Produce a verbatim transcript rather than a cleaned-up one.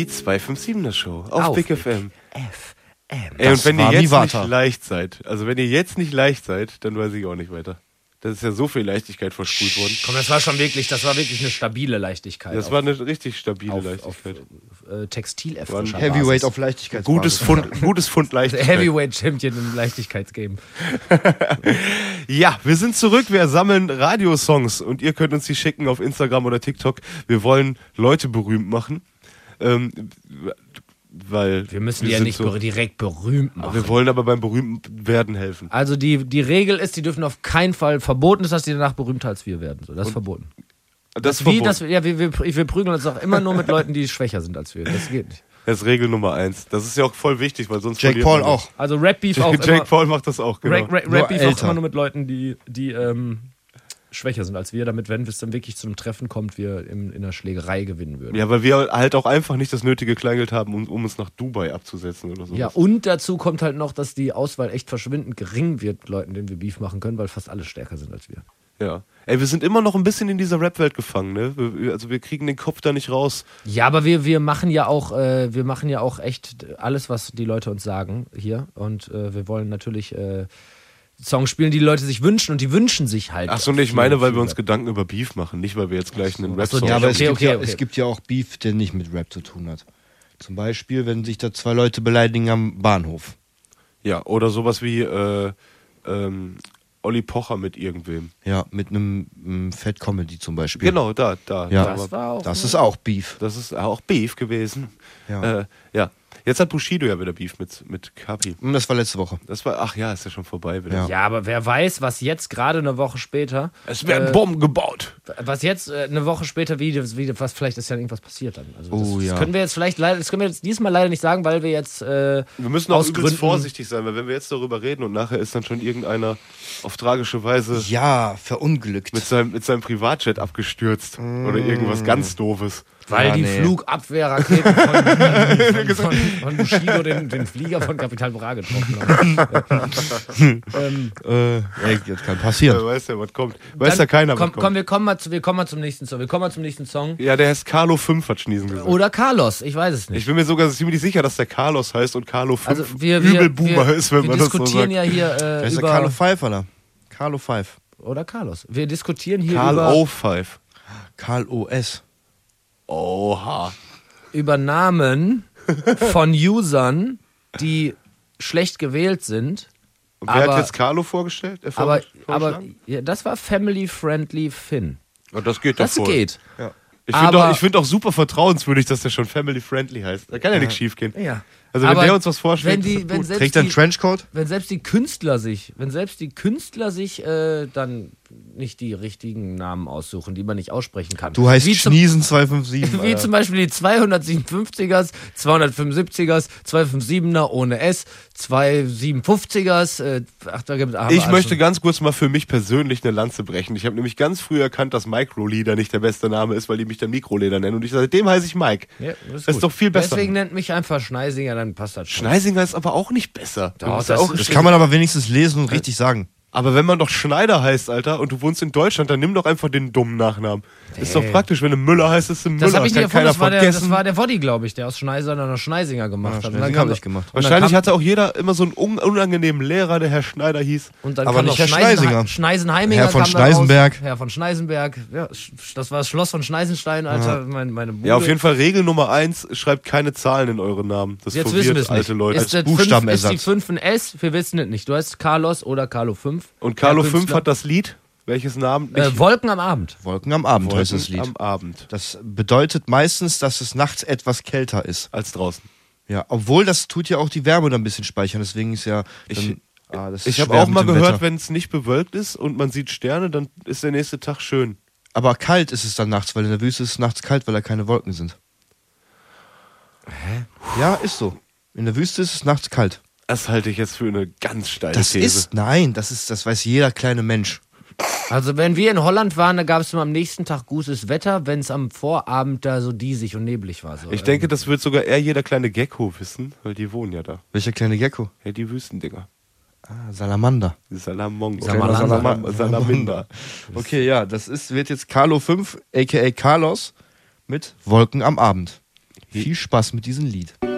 Die zwei fünf siebener Show auf, auf Big F M. F M. Ey, und wenn ihr jetzt nicht leicht seid, also wenn ihr jetzt nicht leicht seid, dann weiß ich auch nicht weiter. Das ist ja so viel Leichtigkeit verspult worden. Komm, das war schon wirklich, das war wirklich eine stabile Leichtigkeit. Das auf, war eine richtig stabile auf, Leichtigkeit. Auf, auf, äh, Textil-F. Heavyweight auf Leichtigkeit. Gutes Pfund, gutes Pfund Leichtigkeit. Heavyweight-Champion im Leichtigkeitsgame. Ja, wir sind zurück. Wir sammeln Radiosongs und ihr könnt uns die schicken auf Instagram oder TikTok. Wir wollen Leute berühmt machen. Ähm, Weil wir müssen die ja nicht so direkt berühmt machen. Wir wollen aber beim Berühmtwerden helfen. Also die, die Regel ist, die dürfen auf keinen Fall, verboten ist, dass die danach berühmter als wir werden. So, das ist Und verboten. Das, das ist wie, verboten. Das, ja, wir, wir, wir prügeln uns auch immer nur mit Leuten, die schwächer sind als wir. Das geht nicht. Das ist Regel Nummer eins. Das ist ja auch voll wichtig, weil sonst Jake Paul auch. Also Rap-Beef auch Jake immer. Paul macht das auch, genau. Rap-Beef auch immer nur mit Leuten, die, die ähm, schwächer sind als wir, damit, wenn es dann wirklich zu einem Treffen kommt, wir in, in einer Schlägerei gewinnen würden. Ja, weil wir halt auch einfach nicht das nötige Kleingeld haben, um, um uns nach Dubai abzusetzen oder so. Ja, und dazu kommt halt noch, dass die Auswahl echt verschwindend gering wird, Leuten, denen wir Beef machen können, weil fast alle stärker sind als wir. Ja. Ey, wir sind immer noch ein bisschen in dieser Rap-Welt gefangen, ne? Wir, also wir kriegen den Kopf da nicht raus. Ja, aber wir, wir machen ja auch, äh, wir machen ja auch echt alles, was die Leute uns sagen hier. Und äh, wir wollen natürlich äh, Songs spielen, die die Leute sich wünschen, und die wünschen sich halt. Ach so, nee, ich meine, weil wir uns Gedanken über Beef machen, nicht weil wir jetzt gleich einen Rap-Song so, ja, aber okay, es, gibt okay, ja, okay. es gibt ja auch Beef, der nicht mit Rap zu tun hat. Zum Beispiel, wenn sich da zwei Leute beleidigen am Bahnhof. Ja, oder sowas wie äh, ähm, Olli Pocher mit irgendwem. Ja, mit einem, einem Fat-Comedy zum Beispiel. Genau, da, da. Ja, da das, war auch, das ist auch Beef. Das ist auch Beef gewesen. Ja. Äh, ja. Jetzt hat Bushido ja wieder Beef mit, mit Kapi. Das war letzte Woche. Das war, ach ja, ist ja schon vorbei wieder. Ja. ja, aber wer weiß, was jetzt gerade eine Woche später. Es werden äh, Bomben gebaut. Was jetzt äh, eine Woche später, wie, wie was vielleicht ist ja irgendwas passiert dann. Also das, Oh, ja. das können wir jetzt vielleicht leider, das können wir jetzt diesmal leider nicht sagen, weil wir jetzt. Äh, Wir müssen auch aus übelst Gründen- vorsichtig sein, weil wenn wir jetzt darüber reden und nachher ist dann schon irgendeiner auf tragische Weise Ja, verunglückt. mit seinem, mit seinem Privatjet abgestürzt oder irgendwas ganz Doofes. Weil Ja, die nee. Flugabwehrraketen von, von, von, von Bushido den, den Flieger von Capital Bra getroffen haben. ähm, Äh, ey, das kann passieren. Ja, weiß ja, was kommt. Weiß dann- ja keiner, komm, was kommt. komm, wir kommen, mal zu, wir kommen mal zum nächsten Song. Wir kommen mal zum nächsten Song. Ja, der heißt Carlo fünf, hat Schniesen gesagt. Oder Carlos, ich weiß es nicht. Ich bin mir sogar ziemlich sicher, dass der Carlos heißt und Carlo fünf Also wir, wir, übel Boomer wir, ist, wenn wir man das so diskutieren sagt. ja hier Wer äh, ist der über... Carlo Five, oder? Carlo Five. Oder Carlos. Wir diskutieren hier Carl über, O fünf. Karl O S. Oha. über Namen von Usern, die schlecht gewählt sind. Und wer Aber- hat jetzt Carlo vorgestellt? Äh, Aber, vorgeschlagen? aber ja, das war Family-Friendly Finn. Ja, das geht Das doch voll. geht. Ja. Ich finde Aber- auch, ich find auch super vertrauenswürdig, dass der schon family-friendly heißt. Da kann ja, nichts schief gehen. Ja. Also wenn Aber der uns was vorschlägt, wenn die, ist das wenn gut. selbst Trägt er einen die, Trenchcoat? wenn selbst die Künstler sich, wenn selbst die Künstler sich äh, dann nicht die richtigen Namen aussuchen, die man nicht aussprechen kann. Du heißt wie zum, Schniesen zwei fünf sieben. wie zum Beispiel die zweihundertsiebenundfünfzigers, zweihundertfünfundsiebzigers, zweihundertfünfundsiebziger ohne S, zweihundertsiebenundfünfzigers. Äh, ach, da gibt, Ich möchte ganz kurz mal für mich persönlich eine Lanze brechen. Ich habe nämlich ganz früh erkannt, dass Microleader nicht der beste Name ist, weil die mich dann Mikroleder nennen. Und ich seitdem heiße ich Mike. Ja, Das ist doch viel besser. Deswegen nennt mich einfach Schneisinger, dann passt das schon. Schneisinger ist aber auch nicht besser. Doch, Du bist das ja auch ist- Das kann man aber wenigstens lesen und richtig sagen. aber wenn man doch Schneider heißt, Alter, und du wohnst in Deutschland, dann nimm doch einfach den dummen Nachnamen. Ist doch praktisch, wenn du Müller heißt, ist du Müller. Das habe ich nicht kann erfunden, keiner das war, der, vergessen. das war der Woddy, glaube ich, der aus Schneiser dann noch Schneisinger gemacht hat. Und dann Schneisinger kam hab ich doch- gemacht. und dann Wahrscheinlich kam, hatte auch jeder immer so einen un unangenehmen Lehrer, der Herr Schneider hieß. und dann aber kam nicht noch Herr Schneisen Schneisinger. Schneisenheiminger Herr von kam da raus. Schneisenberg. Herr von Schneisenberg. Ja, das war das Schloss von Schneisenstein, Alter. Meine, meine Bude. Ja, auf jeden Fall Regel Nummer eins, schreibt keine Zahlen in eure Namen. Das Jetzt wissen wir verwirrt es nicht. alte Leute. Ist, das fünf, ist Buchstabenersatz. die fünf ein S? Wir wissen es nicht. Du heißt Carlos oder Carlo fünf. Und Carlo Der fünf Künstler. hat das Lied, welches Namen? Äh, Wolken am Abend. Wolken am Abend heißt Wolken das Lied. am Abend. Das bedeutet meistens, dass es nachts etwas kälter ist. Als draußen. Ja, obwohl das tut ja auch die Wärme dann ein bisschen speichern. Deswegen ist ja. Ich- Dann, ah, das ist Ich habe schwer auch mit mal dem gehört, Wetter. wenn es nicht bewölkt ist und man sieht Sterne, dann ist der nächste Tag schön. Aber kalt ist es dann nachts, weil in der Wüste ist es nachts kalt, weil da keine Wolken sind. Hä? Ja, ist so. In der Wüste ist es nachts kalt. Das halte ich jetzt für eine ganz steile Das These. ist, nein, das ist, das weiß jeder kleine Mensch. Also wenn wir in Holland waren, da gab es immer am nächsten Tag gutes Wetter, wenn es am Vorabend da so diesig und neblig war. So. Ich denke, das wird sogar eher jeder kleine Gecko wissen, weil die wohnen ja da. Welcher kleine Gecko? Ja, die Wüstendinger. Ah, Salamander. Die Salamongo. Salamander. Salama- Salamander. Okay, ja, das ist, wird jetzt Carlo fünf, aka Carlos, mit Wolken am Abend. Viel Spaß mit diesem Lied.